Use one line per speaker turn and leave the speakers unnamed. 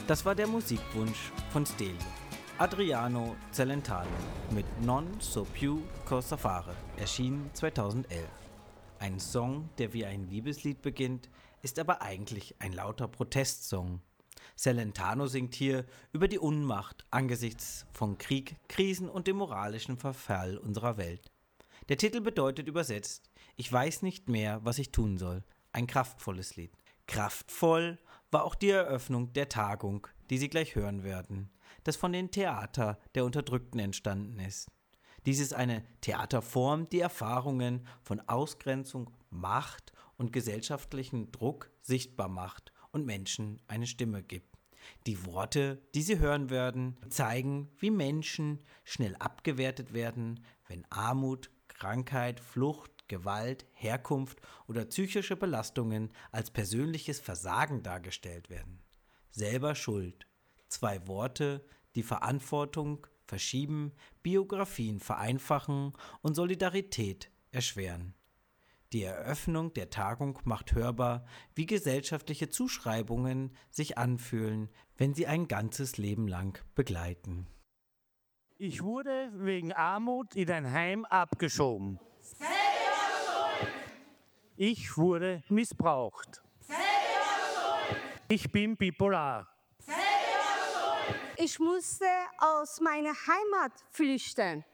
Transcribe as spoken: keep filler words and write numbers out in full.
Das war der Musikwunsch von Stelio. Adriano Celentano mit Non so più cosa fare, erschienen zweitausendelf. Ein Song, der wie ein Liebeslied beginnt, ist aber eigentlich ein lauter Protestsong. Celentano singt hier über die Unmacht angesichts von Krieg, Krisen und dem moralischen Verfall unserer Welt. Der Titel bedeutet übersetzt: Ich weiß nicht mehr, was ich tun soll. Ein kraftvolles Lied. Kraftvoll war auch die Eröffnung der Tagung, die Sie gleich hören werden, das von den Theater der Unterdrückten entstanden ist. Dies ist eine Theaterform, die Erfahrungen von Ausgrenzung, Macht und gesellschaftlichen Druck sichtbar macht und Menschen eine Stimme gibt. Die Worte, die Sie hören werden, zeigen, wie Menschen schnell abgewertet werden, wenn Armut, Krankheit, Flucht, Gewalt, Herkunft oder psychische Belastungen als persönliches Versagen dargestellt werden. Selber schuld. Zwei Worte, die Verantwortung verschieben, Biografien vereinfachen und Solidarität erschweren. Die Eröffnung der Tagung macht hörbar, wie gesellschaftliche Zuschreibungen sich anfühlen, wenn sie ein ganzes Leben lang begleiten.
Ich wurde wegen Armut in ein Heim abgeschoben.
Selber schuld!
Ich wurde missbraucht.
Selber schuld!
Ich bin bipolar.
Selber schuld!
Ich musste aus meiner Heimat flüchten.